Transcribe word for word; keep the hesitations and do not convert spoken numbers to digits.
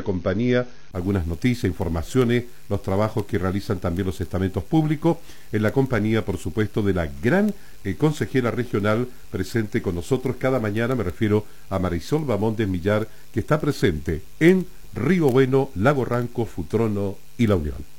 compañía, algunas noticias, informaciones, los trabajos que realizan también los estamentos públicos, en la compañía, por supuesto, de la gran eh, consejera regional presente con nosotros cada mañana. Me refiero a Marisol Bamondes Millar, que está presente en Río Bueno, Lago Ranco, Futrono y La Unión.